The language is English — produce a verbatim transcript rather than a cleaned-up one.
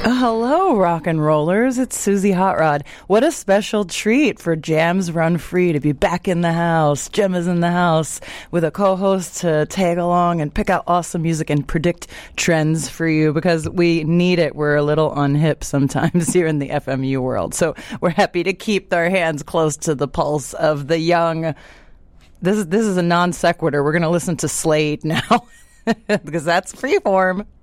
Hello, rock and rollers. It's Susie Hot Rod. What a special treat for Jams Run Free to be back in the house. Gemma's in the house with a co-host to tag along and pick out awesome music and predict trends for you because we need it. We're a little unhip sometimes here in the F M U world. So we're happy to keep our hands close to the pulse of the young. This is, this is a non sequitur. We're going to listen to Slade now because that's freeform.